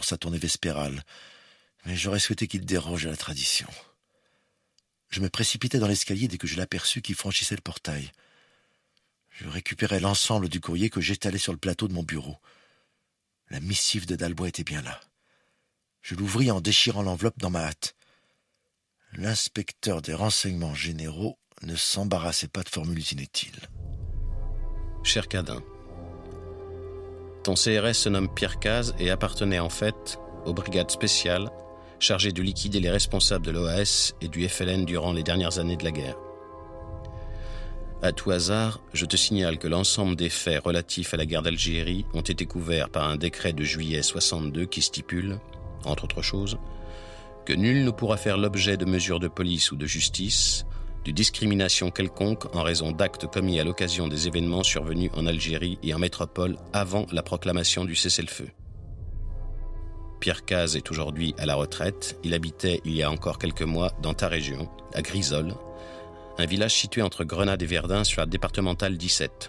pour sa tournée vespérale, mais j'aurais souhaité qu'il déroge à la tradition. Je me précipitai dans l'escalier dès que je l'aperçus qui franchissait le portail. Je récupérai l'ensemble du courrier que j'étalai sur le plateau de mon bureau. La missive de Dalbois était bien là. Je l'ouvris en déchirant l'enveloppe dans ma hâte. L'inspecteur des renseignements généraux ne s'embarrassait pas de formules inutiles. Cher Cadin, ton CRS se nomme Pierre Caz et appartenait en fait aux brigades spéciales chargées de liquider les responsables de l'OAS et du FLN durant les dernières années de la guerre. À tout hasard, je te signale que l'ensemble des faits relatifs à la guerre d'Algérie ont été couverts par un décret de juillet 62 qui stipule, entre autres choses, que nul ne pourra faire l'objet de mesures de police ou de justice, de discrimination quelconque en raison d'actes commis à l'occasion des événements survenus en Algérie et en métropole avant la proclamation du cessez-le-feu. Pierre Caz est aujourd'hui à la retraite. Il habitait il y a encore quelques mois dans ta région, à Grisol, un village situé entre Grenade et Verdun sur la départementale 17.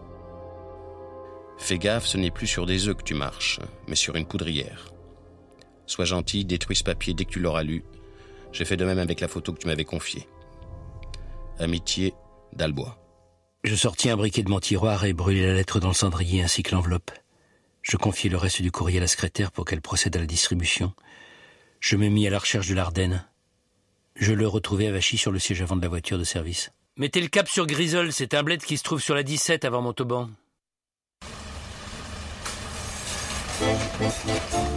Fais gaffe, ce n'est plus sur des œufs que tu marches, mais sur une poudrière. Sois gentil, détruis ce papier dès que tu l'auras lu. J'ai fait de même avec la photo que tu m'avais confiée. Amitié, Dalbois. Je sortis un briquet de mon tiroir et brûlai la lettre dans le cendrier ainsi que l'enveloppe. Je confiai le reste du courrier à la secrétaire pour qu'elle procède à la distribution. Je me mis à la recherche de l'Ardenne. Je le retrouvai avachi sur le siège avant de la voiture de service. Mettez le cap sur Grisol, c'est un bled qui se trouve sur la 17 avant Montauban.